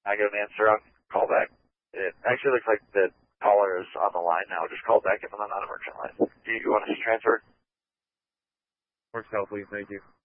I get an answer, I'll call back. It actually looks like the caller is on the line now. Just call back if I'm not on a merchant line. Do you want us to transfer? Works out, please. Thank you.